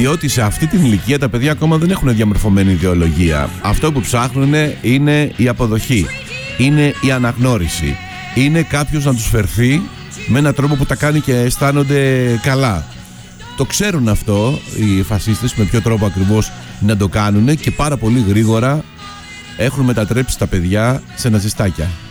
Διότι σε αυτή την ηλικία τα παιδιά ακόμα δεν έχουν διαμορφωμένη ιδεολογία. Αυτό που ψάχνουν είναι η αποδοχή, είναι η αναγνώριση, είναι κάποιος να τους φερθεί με έναν τρόπο που τα κάνει και αισθάνονται καλά. Το ξέρουν αυτό οι φασίστες, με ποιο τρόπο ακριβώς να το κάνουν, και πάρα πολύ γρήγορα έχουν μετατρέψει τα παιδιά σε ναζιστάκια.